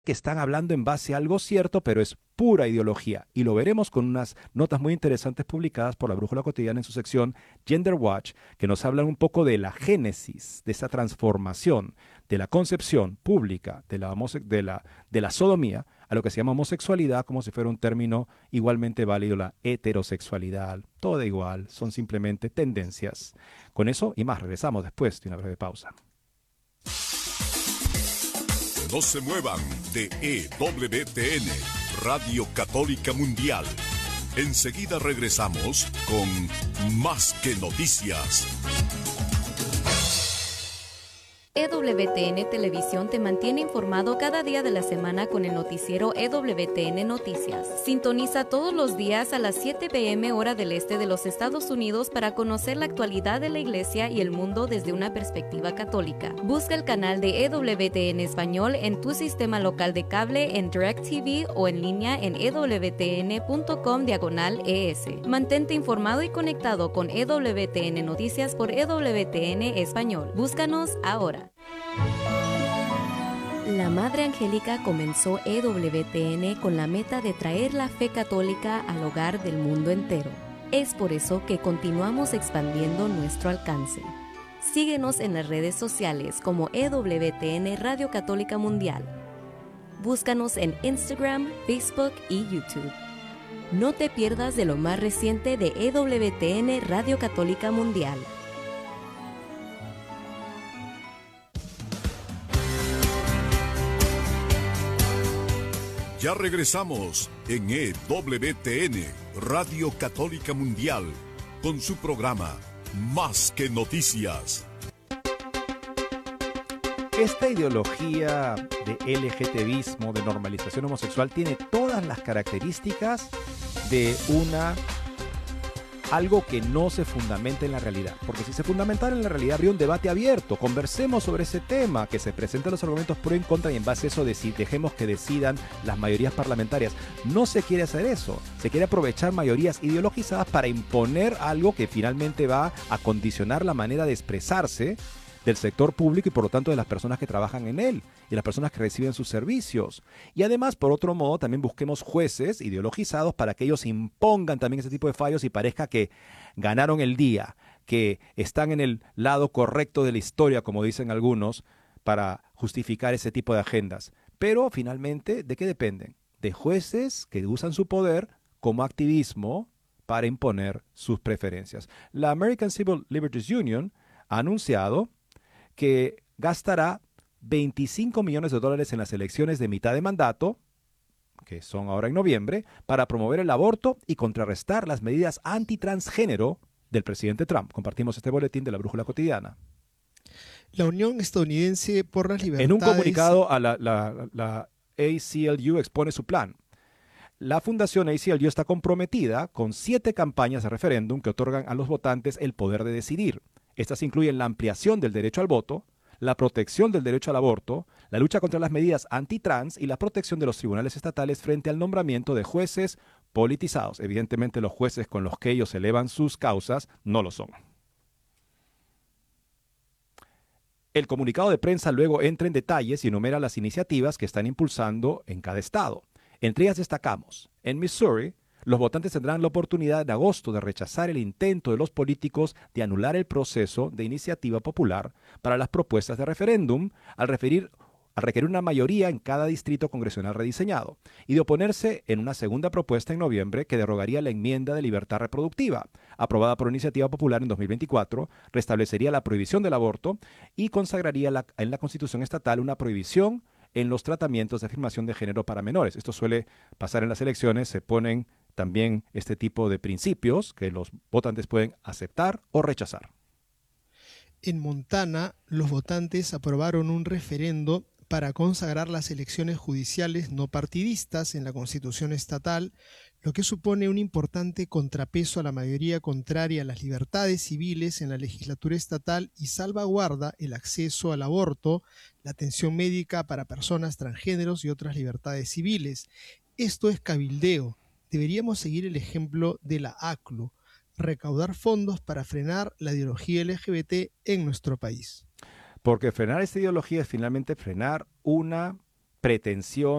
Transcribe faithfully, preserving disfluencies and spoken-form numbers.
que están hablando en base a algo cierto, pero es pura ideología. Y lo veremos con unas notas muy interesantes publicadas por la Brújula Cotidiana en su sección Gender Watch, que nos hablan un poco de la génesis, de esa transformación, de la concepción pública de la, homose- de la, de la sodomía a lo que se llama homosexualidad, como si fuera un término igualmente válido, la heterosexualidad. Todo da igual, son simplemente tendencias. Con eso y más, regresamos después de una breve pausa. No se muevan de E W T N, Radio Católica Mundial. Enseguida regresamos con Más que Noticias. E W T N Televisión te mantiene informado cada día de la semana con el noticiero E W T N Noticias. Sintoniza todos los días a las siete p m hora del este de los Estados Unidos para conocer la actualidad de la Iglesia y el mundo desde una perspectiva católica. Busca el canal de E W T N Español en tu sistema local de cable, en DirecTV o en línea en ewtn.com diagonal ES. Mantente informado y conectado con E W T N Noticias por E W T N Español. Búscanos ahora. La Madre Angélica comenzó E W T N con la meta de traer la fe católica al hogar del mundo entero. Es por eso que continuamos expandiendo nuestro alcance. Síguenos en las redes sociales como E W T N Radio Católica Mundial. Búscanos en Instagram, Facebook y YouTube. No te pierdas de lo más reciente de E W T N Radio Católica Mundial. Ya regresamos en E W T N, Radio Católica Mundial, con su programa Más que Noticias. Esta ideología de LGTBismo, de normalización homosexual, tiene todas las características de una algo que no se fundamenta en la realidad. Porque si se fundamentara en la realidad, habría un debate abierto. Conversemos sobre ese tema, que se presenten los argumentos pro y en contra, y en base a eso deci- dejemos que decidan las mayorías parlamentarias. No se quiere hacer eso. Se quiere aprovechar mayorías ideologizadas para imponer algo que finalmente va a condicionar la manera de expresarse del sector público y por lo tanto de las personas que trabajan en él y las personas que reciben sus servicios. Y además, por otro modo, también busquemos jueces ideologizados para que ellos impongan también ese tipo de fallos y parezca que ganaron el día, que están en el lado correcto de la historia, como dicen algunos, para justificar ese tipo de agendas. Pero finalmente, ¿de qué dependen? De jueces que usan su poder como activismo para imponer sus preferencias. La American Civil Liberties Union ha anunciado que gastará veinticinco millones de dólares en las elecciones de mitad de mandato, que son ahora en noviembre, para promover el aborto y contrarrestar las medidas antitransgénero del presidente Trump. Compartimos este boletín de la Brújula Cotidiana. La Unión Estadounidense por las Libertades... En un comunicado, a la, la, la A C L U expone su plan. La Fundación A C L U está comprometida con siete campañas de referéndum que otorgan a los votantes el poder de decidir. Estas incluyen la ampliación del derecho al voto, la protección del derecho al aborto, la lucha contra las medidas antitrans y la protección de los tribunales estatales frente al nombramiento de jueces politizados. Evidentemente, los jueces con los que ellos elevan sus causas no lo son. El comunicado de prensa luego entra en detalles y enumera las iniciativas que están impulsando en cada estado. Entre ellas destacamos, en Missouri, los votantes tendrán la oportunidad en agosto de rechazar el intento de los políticos de anular el proceso de iniciativa popular para las propuestas de referéndum al, referir, al requerir una mayoría en cada distrito congresional rediseñado y de oponerse en una segunda propuesta en noviembre que derogaría la enmienda de libertad reproductiva, aprobada por iniciativa popular en dos mil veinticuatro, restablecería la prohibición del aborto y consagraría la, en la Constitución estatal una prohibición en los tratamientos de afirmación de género para menores. Esto suele pasar en las elecciones, se ponen también este tipo de principios que los votantes pueden aceptar o rechazar. En Montana, los votantes aprobaron un referendo para consagrar las elecciones judiciales no partidistas en la Constitución estatal, lo que supone un importante contrapeso a la mayoría contraria a las libertades civiles en la legislatura estatal y salvaguarda el acceso al aborto, la atención médica para personas transgéneros y otras libertades civiles. Esto es cabildeo. Deberíamos seguir el ejemplo de la A C L U, recaudar fondos para frenar la ideología L G B T en nuestro país. Porque frenar esta ideología es finalmente frenar una pretensión